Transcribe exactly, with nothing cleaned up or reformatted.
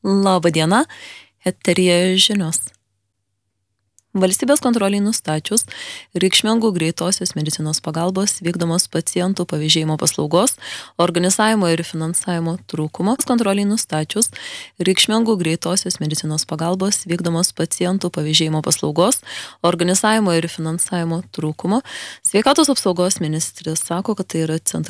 Labą dieną, eteryje žinios. Valstybės kontroliai nustačius reikšmingų greitosios medicinos pagalbos vykdomos pacientų pavėžėjimo paslaugos, organizavimo ir finansavimo trūkumo. Kontroliai nustačius reikšmingų greitosios medicinos pagalbos vykdomos pacientų pavėžėjimo paslaugos, organizavimo ir finansavimo trūkumo. Sveikatos apsaugos ministrė sako, kad tai yra centra